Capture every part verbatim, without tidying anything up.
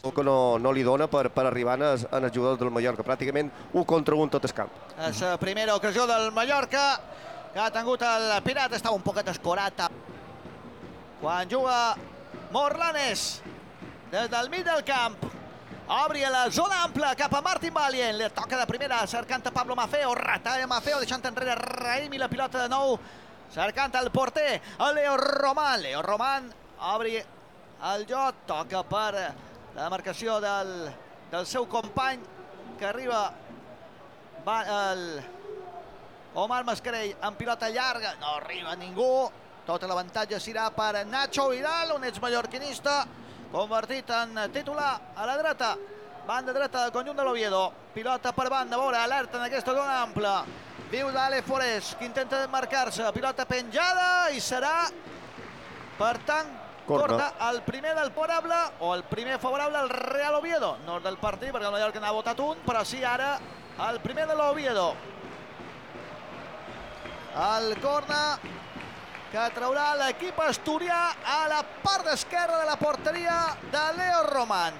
que no, no li dona per, per arribar en els, en els jugadors del Mallorca. Pràcticament un contra un tot el camp. És la primera ocasió del Mallorca que ha tingut el Pirat. Estava un poquet escorat quan juga Morlanes des del mig del camp. Obri a la zona ampla cap a Martín Valient. Li toca de primera cercant a Pablo Maffeo. Retalla Maffeo deixant enrere Raïm i la pilota de nou cercant el porter, el Leo Román. Leo Román obri el joc, toca per la demarcació del, del seu company que arriba va el Omar Mascarell amb pilota llarga, no arriba ningú. Tot l'avantatge serà per Nacho Vidal, un exmallorquinista convertit en titular a la dreta, banda dreta del conjunt de l'Oviedo. Pilota per banda, veure, alerta en aquesta zona ampla. Viu d'Ale Forés, que intenta marcar-se, pilota penjada i serà, per tant, corta el primer del favorable o el primer favorable al Real Oviedo. No és del partit, perquè el Mallorca n'ha votat un, però sí ara el primer de l'Oviedo. El corna que traurà l'equip asturià a la part esquerra de la porteria de Leo Román.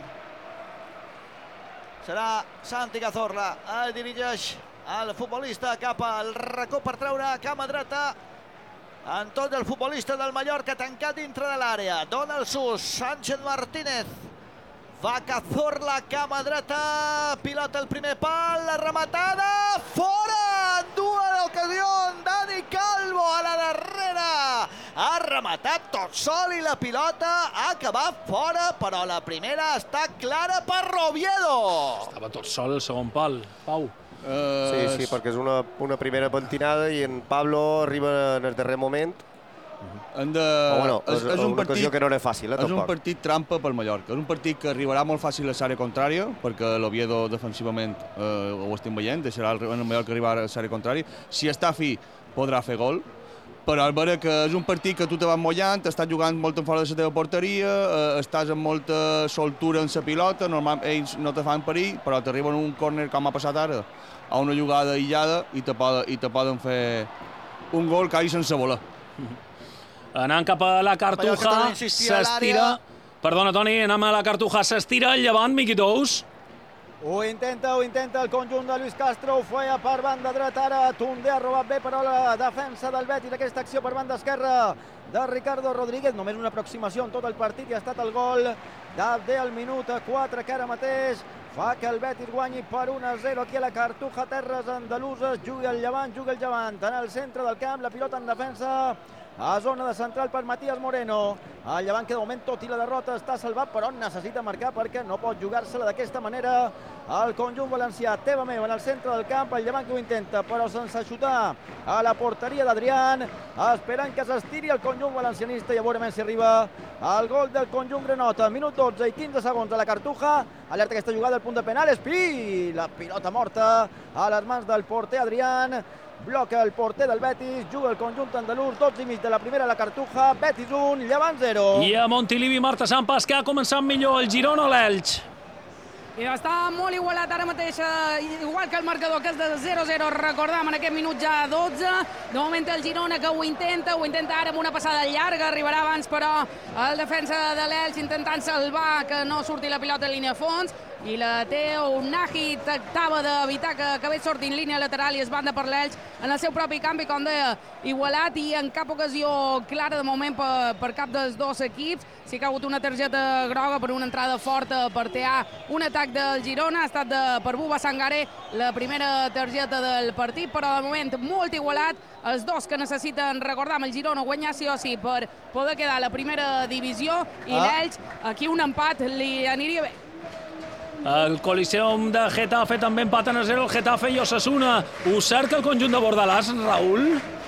Serà Santi Cazorla, el dirigeix el futbolista cap al racó per treure cama dreta. En tot el futbolista del Mallorca tancat dintre de l'àrea. Dona el sus, Sánchez Martínez. Va Cazorla, cama dreta. Pilota el primer pal, la rematada. Fora! Dues ocasions. Dani Calvo a la darrera. Ha rematat tot sol i la pilota ha acabat fora, però la primera està clara per Oviedo. Estava tot sol el segon pal, Pau. Uh, sí, sí, perquè és una, una primera pentinada i en Pablo arriba en el darrer moment. Han de... Bueno, és, és, és un una partit ocasió que no era fàcil, eh, és tampoc. un partit trampa pel Mallorca. És un partit que arribarà molt fàcil a l'àrea contrària, perquè l'Oviedo defensivament eh, ho estem veient, deixarà el, el Mallorca arribar a l'àrea contrària. Si està fi, podrà fer gol, però al veure que és un partit que tu te vas mullant, estàs jugant molt en fora de la teva porteria, eh, estàs amb molta soltura en la pilota, normal, ells no te fan perill, però t'arriben un córner com ha passat ara, a una jugada aïllada i te poden, i te poden fer un gol quasi sense voler. Anant cap a la Cartuja, s'estira... Perdona, Toni, anem a la Cartuja, s'estira el Llevant, Miquitous. Ho intenta, ho intenta el conjunt de Luis Castro, ho feia per banda dreta, ara Tundé ha robat bé, però la defensa del Betis, aquesta acció per banda esquerra de Ricardo Rodríguez, només una aproximació en tot el partit i ha estat el gol del minut quatre que ara mateix fa que el Betis guanyi per un a zero aquí a la Cartuja, terres andaluses, juga el Llevant, juga el Llevant, en el centre del camp, la pilota en defensa, a zona de central per Matías Moreno. El Llevant que de moment, tot i la derrota, està salvat, però necessita marcar perquè no pot jugar-se-la d'aquesta manera. El conjunt valencià, teva meva, en el centre del camp, el Llevant que ho intenta, però sense xutar a la porteria d'Adrián, esperant que s'estiri el conjunt valencianista i a veure si arriba el gol del conjunt granota. Minut dotze i quinze segons a la Cartuja. Alerta aquesta jugada al punt de penal, Espí, la pilota morta a les mans del porter Adrián. Bloca el porter del Betis, juga el conjunt andalús, dotze i mig de la primera a la Cartuja, Betis un, Llevant zero. I a Montilivi, Marta Sampas, que ha començat millor el Girona o l'Elx? I està molt igualat ara mateix, igual que el marcador, que és de zero a zero, recordam, en aquest minut ja dotze. De moment el Girona que ho intenta, ho intenta ara amb una passada llarga, arribarà abans, però el defensa de l'Elx intentant salvar que no surti la pilota en línia de fons, i la té Unahi, tractava d'evitar que acabés sortint línia lateral i es banda per l'Elx en el seu propi camp, i com deia, igualat i en cap ocasió clara de moment per, per cap dels dos equips. Sí que ha hagut una targeta groga per una entrada forta per tear un atac del Girona, ha estat de, per Buba Sangare la primera targeta del partit, però de moment molt igualat, els dos que necessiten, recordar, el Girona guanyar sí o sí per poder quedar a la primera divisió, i ah. l'Elx, aquí un empat li aniria bé. El Coliseum de Getafe també empaten a zero el Getafe i Osasuna. Ho cerca el conjunt de Bordalàs, Raül?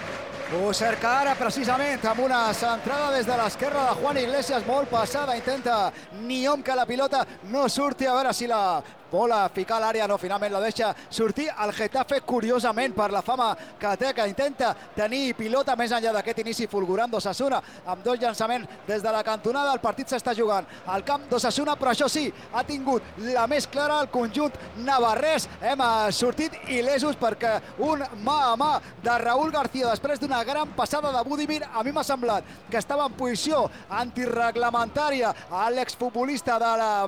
Ho cerca ara precisament amb una centrada des de l'esquerra de Juan Iglesias, molt passada, intenta Niom que la pilota no surti, a veure si la vol ficar a l'àrea, no, finalment la deixa sortir el Getafe, curiosament, per la fama que té, que intenta tenir pilota més enllà d'aquest inici fulgurant d'Osasuna, amb dos llançaments des de la cantonada. El partit s'està jugant al camp d'Osasuna, però això sí, ha tingut la més clara el conjunt navarrès. Hem sortit il·lesos perquè un mà a mà de Raúl García, després d'una gran passada de Budimir, a mi m'ha semblat que estava en posició antirreglamentària a l'exfutbolista de la